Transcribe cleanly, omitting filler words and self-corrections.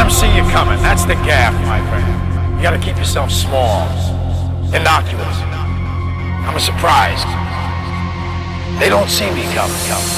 don't see you coming. That's the gaff, my friend. You gotta keep yourself small, innocuous. I'm a surprise. They don't see me coming.